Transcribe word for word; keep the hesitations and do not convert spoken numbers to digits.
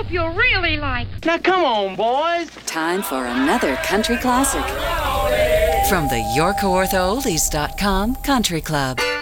hope you really like. Now come on, boys. Time for another country classic from the York Ortho Oldies dot com Country Club.